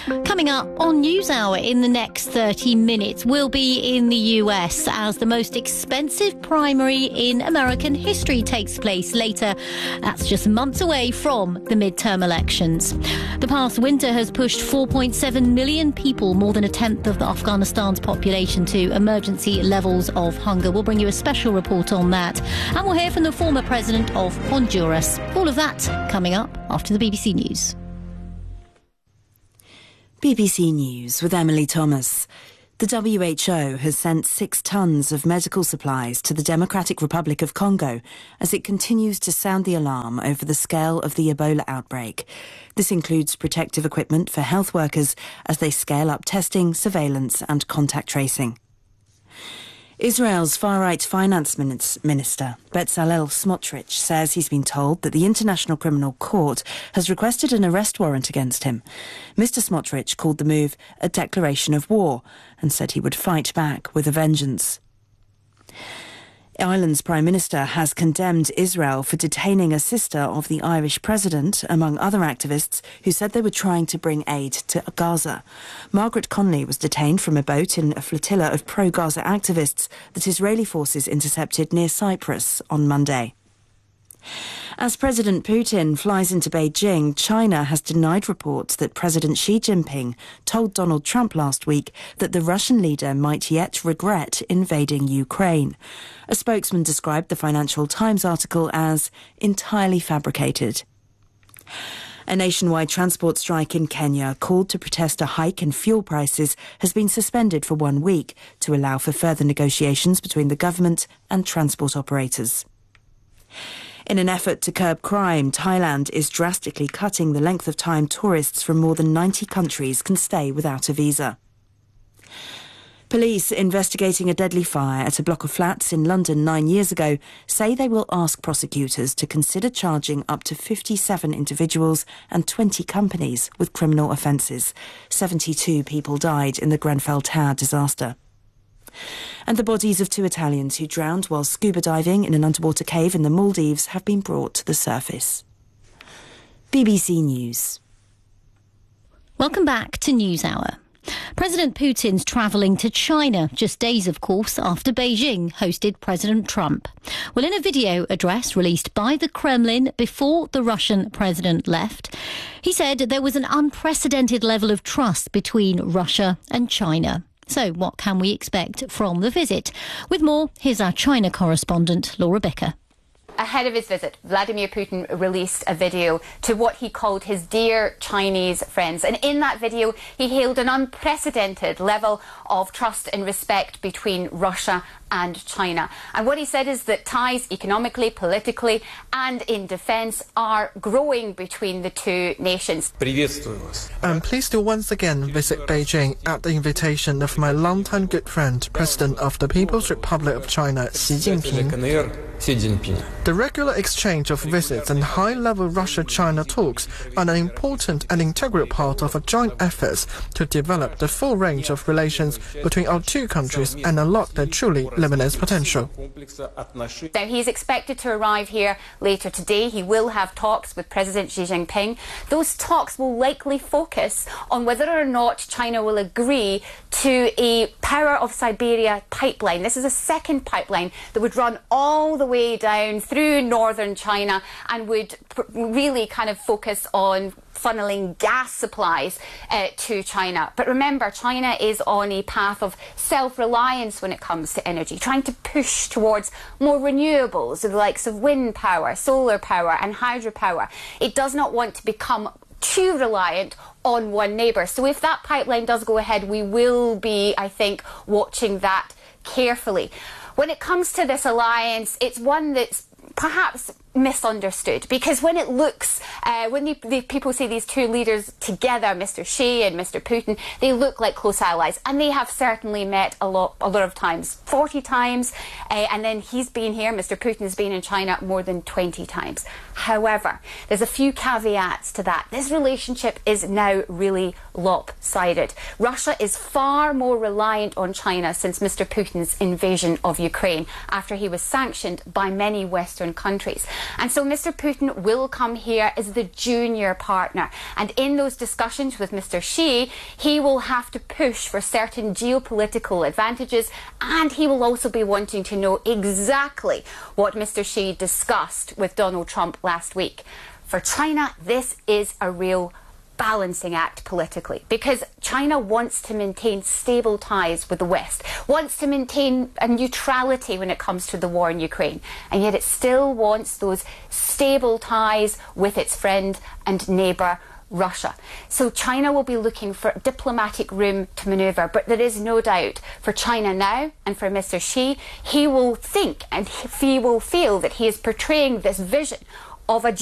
Coming up on NewsHour in the next 30 minutes, we'll be in the US as the most expensive primary in American history takes place later. That's just months away from the midterm elections. The past winter has pushed 4.7 million people, more than a tenth of Afghanistan's population, to emergency levels of hunger. We'll bring you a special report on that. And we'll hear from the former president of Honduras. All of that coming up after the BBC News. BBC News with Emily Thomas. The WHO has sent 6 tons of medical supplies to the Democratic Republic of Congo as it continues to sound the alarm over the scale of the Ebola outbreak. This includes protective equipment for health workers as they scale up testing, surveillance and contact tracing. Israel's far-right finance minister, Bezalel Smotrich, says he's been told that the International Criminal Court has requested an arrest warrant against him. Mr. Smotrich called the move a declaration of war and said he would fight back with a vengeance. Ireland's Prime Minister has condemned Israel for detaining a sister of the Irish president, among other activists who said they were trying to bring aid to Gaza. Margaret Connolly was detained from a boat in a flotilla of pro-Gaza activists that Israeli forces intercepted near Cyprus on Monday. As President Putin flies into Beijing, China has denied reports that President Xi Jinping told Donald Trump last week that the Russian leader might yet regret invading Ukraine. A spokesman described the Financial Times article as entirely fabricated. A nationwide transport strike in Kenya, called to protest a hike in fuel prices, has been suspended for 1 week to allow for further negotiations between the government and transport operators. In an effort to curb crime, Thailand is drastically cutting the length of time tourists from more than 90 countries can stay without a visa. Police investigating a deadly fire at a block of flats in London 9 years ago say they will ask prosecutors to consider charging up to 57 individuals and 20 companies with criminal offences. 72 people died in the Grenfell Tower disaster. And the bodies of 2 Italians who drowned while scuba diving in an underwater cave in the Maldives have been brought to the surface. BBC News. Welcome back to NewsHour. President Putin's travelling to China just days, of course, after Beijing hosted President Trump. Well, in a video address released by the Kremlin before the Russian president left, he said there was an unprecedented level of trust between Russia and China. So what can we expect from the visit? With more, here's our China correspondent, Laura Bicker. Ahead of his visit, Vladimir Putin released a video to what he called his dear Chinese friends. And in that video, he hailed an unprecedented level of trust and respect between Russia and China. And what he said is that ties economically, politically and in defence are growing between the two nations. I'm pleased to once again visit Beijing at the invitation of my longtime good friend, President of the People's Republic of China, Xi Jinping. The regular exchange of visits and high-level Russia-China talks are an important and integral part of our joint efforts to develop the full range of relations between our two countries and unlock their truly limitless potential. Now, he's expected to arrive here later today. He will have talks with President Xi Jinping. Those talks will likely focus on whether or not China will agree to a Power of Siberia pipeline. This is a second pipeline that would run all the way down through northern China and would really kind of focus on funneling gas supplies to China. But remember, China is on a path of self-reliance when it comes to energy, trying to push towards more renewables, the likes of wind power, solar power and hydropower. It does not want to become too reliant on one neighbour. So if that pipeline does go ahead, we will be, I think, watching that carefully. When it comes to this alliance, it's one that's perhaps misunderstood, because when it looks, when the people see these two leaders together, Mr. Xi and Mr. Putin, they look like close allies, and they have certainly met a lot of times, 40 times, and then he's been here, Mr. Putin's been in China more than 20 times. However, there's a few caveats to that. This relationship is now really lopsided. Russia is far more reliant on China since Mr. Putin's invasion of Ukraine, after he was sanctioned by many Western countries. And so Mr. Putin will come here as the junior partner. And in those discussions with Mr. Xi, he will have to push for certain geopolitical advantages, and he will also be wanting to know exactly what Mr. Xi discussed with Donald Trump last week. For China, this is a real balancing act politically, because China wants to maintain stable ties with the West, wants to maintain a neutrality when it comes to the war in Ukraine, and yet it still wants those stable ties with its friend and neighbour Russia. So China will be looking for diplomatic room to manoeuvre, but there is no doubt for China now and for Mr. Xi, he will think and he will feel that he is portraying this vision of a